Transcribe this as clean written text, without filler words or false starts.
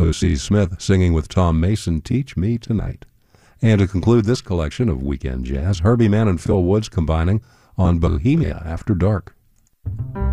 O.C. Smith singing with Tom Mason, Teach Me Tonight. And to conclude this collection of weekend jazz, Herbie Mann and Phil Woods combining on Bohemia After Dark.